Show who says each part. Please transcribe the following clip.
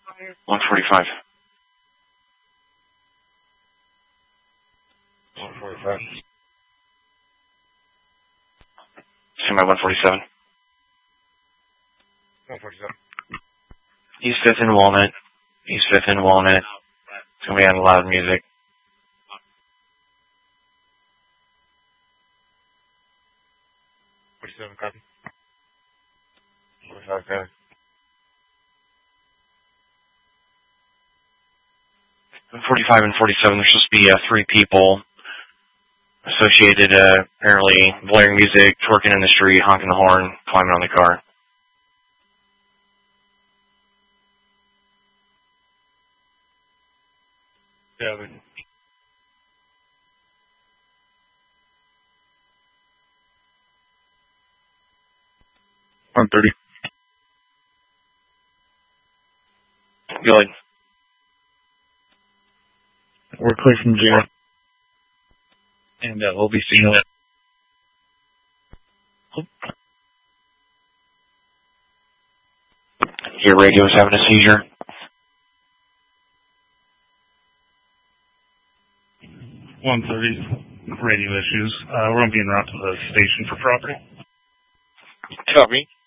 Speaker 1: 145.
Speaker 2: 145.
Speaker 1: Stand by 147.
Speaker 2: 147.
Speaker 1: East 5th and Walnut. East 5th and Walnut. It's going to be on loud music.
Speaker 2: 47, copy. 45, copy.
Speaker 1: 45 and 47, there's supposed to be 3 people associated, apparently blaring music, twerking in the street, honking the horn, climbing on the car.
Speaker 2: Yeah, but
Speaker 3: 130.
Speaker 1: Good.
Speaker 3: We're clear from jail. And we'll be seeing you.
Speaker 1: Your radio is having a seizure.
Speaker 3: 130. Radio issues. We're going to be en route to the station for property.
Speaker 2: copy.